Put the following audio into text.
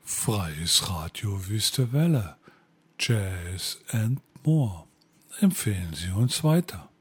Freies Radio Wüste Welle, Jazz and More. Empfehlen Sie uns weiter.